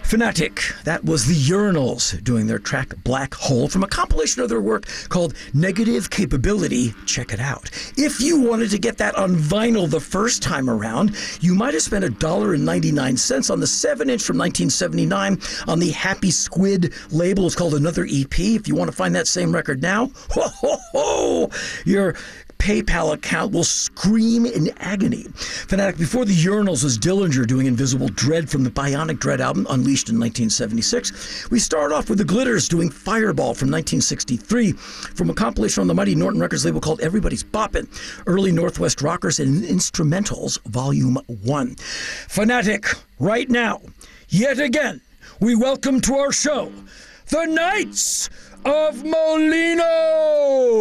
Fanatic, that was the Urinals doing their track Black Hole from a compilation of their work called Negative Capability. Check it out. If you wanted to get that on vinyl the first time around, you might have spent $1.99 on the 7-inch from 1979 on the Happy Squid label. It's called Another EP. If you want to find that same record now, ho, ho, ho, your PayPal account will scream in agony. Fanatic, before the Urinals, was Dillinger doing Invisible Dread from the Bionic Dread album, Unleashed in 1976. We start off with the Glitters doing Fireball from 1963 from a compilation on the Mighty Norton Records label called Everybody's Boppin', Early Northwest Rockers and Instrumentals, Volume 1. Fanatic, right now, yet again, we welcome to our show the Knights of Molino!